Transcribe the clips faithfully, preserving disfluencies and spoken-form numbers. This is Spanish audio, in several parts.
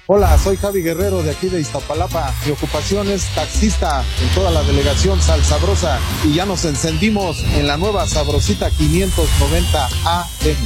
Hola, soy Javi Guerrero de aquí de Iztapalapa. Mi ocupación es taxista en toda la delegación Sal Sabrosa y ya nos encendimos en la nueva Sabrosita quinientos noventa A M.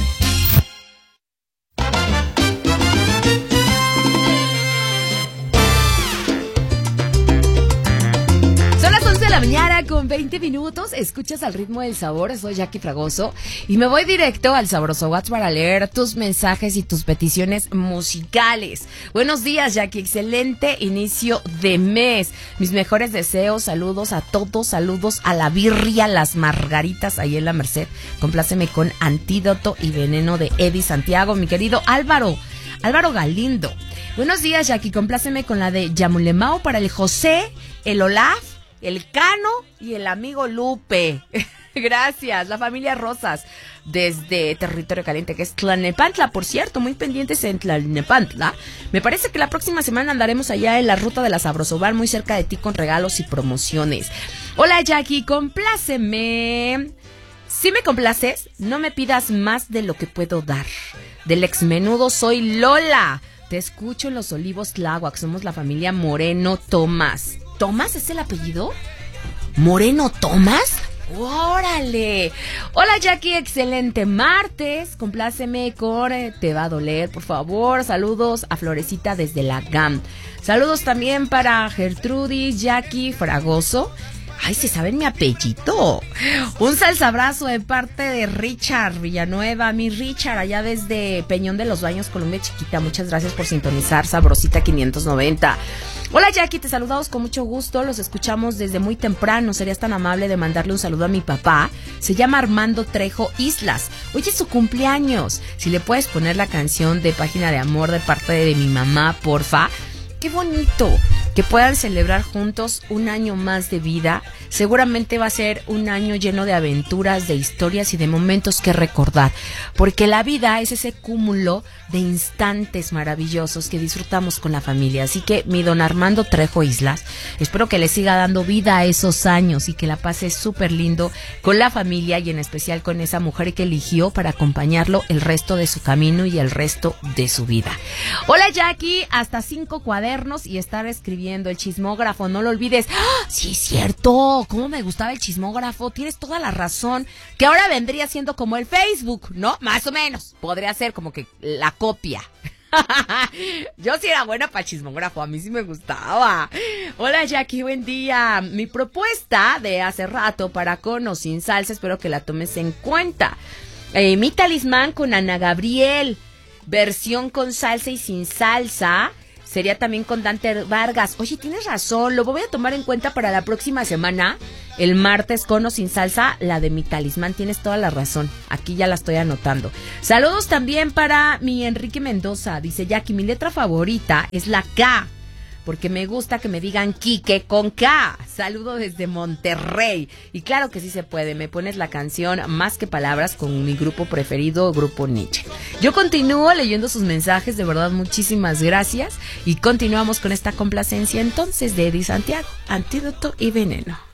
Mañana con veinte minutos, escuchas Al Ritmo del Sabor. Soy Jackie Fragoso y me voy directo al Sabroso WhatsApp para leer tus mensajes y tus peticiones musicales. Buenos días, Jackie, excelente inicio de mes. Mis mejores deseos, saludos a todos, saludos a la birria, las margaritas ahí en la Merced. Compláceme con Antídoto y Veneno de Eddie Santiago, mi querido Álvaro, Álvaro Galindo. Buenos días, Jackie, compláceme con la de Yamulemao para el José, el Olaf, el Cano y el amigo Lupe. Gracias, la familia Rosas, desde Territorio Caliente, que es Tlalnepantla, por cierto, muy pendientes en Tlalnepantla. Me parece que la próxima semana andaremos allá en la ruta de la Sabrosobar, muy cerca de ti, con regalos y promociones. Hola, Jackie, compláceme. Si me complaces, no me pidas más de lo que puedo dar. Del exmenudo soy Lola. Te escucho en Los Olivos Tláhuac, somos la familia Moreno Tomás. ¿Tomás es el apellido? ¿Moreno Tomás? ¡Órale! Hola, Jackie, excelente martes. Compláceme con eh, Te va a doler, por favor. Saludos a Florecita desde la G A M. Saludos también para Gertrudis, Jackie Fragoso. ¡Ay, se saben mi apellido! Un salsabrazo de parte de Richard Villanueva. Mi Richard, allá desde Peñón de los Baños, Colombia Chiquita. Muchas gracias por sintonizar Sabrosita quinientos noventa. Hola, Jackie, te saludamos con mucho gusto. Los escuchamos desde muy temprano. ¿Serías tan amable de mandarle un saludo a mi papá? Se llama Armando Trejo Islas. Hoy es su cumpleaños. Si le puedes poner la canción de Página de Amor de parte de mi mamá, porfa. ¡Qué bonito! Que puedan celebrar juntos un año más de vida. Seguramente va a ser un año lleno de aventuras, de historias y de momentos que recordar. Porque la vida es ese cúmulo de instantes maravillosos que disfrutamos con la familia. Así que, mi don Armando Trejo Islas, espero que le siga dando vida a esos años y que la pase súper lindo con la familia y en especial con esa mujer que eligió para acompañarlo el resto de su camino y el resto de su vida. Hola, Jackie, hasta cinco cuadernos y estar escribiendo el chismógrafo, no lo olvides. ¡Ah! Sí, es cierto, cómo me gustaba el chismógrafo, tienes toda la razón, que ahora vendría siendo como el Facebook, ¿no? Más o menos, podría ser como que la copia. Yo sí era buena para chismógrafo, a mí sí me gustaba. Hola, Jackie, buen día. Mi propuesta de hace rato para Con o Sin Salsa, espero que la tomes en cuenta. Eh, mi talismán con Ana Gabriel, versión con salsa y sin salsa. Sería también con Dante Vargas. Oye, tienes razón, lo voy a tomar en cuenta para la próxima semana. El martes, Con o Sin Salsa, la de mi talismán. Tienes toda la razón. Aquí ya la estoy anotando. Saludos también para mi Enrique Mendoza. Dice Jackie, mi letra favorita es la K, porque me gusta que me digan Quique con K. Saludo desde Monterrey. Y claro que sí se puede. Me pones la canción Más que Palabras con mi grupo preferido, Grupo Nietzsche. Yo continúo leyendo sus mensajes. De verdad, muchísimas gracias. Y continuamos con esta complacencia entonces de Eddie Santiago, Antídoto y Veneno.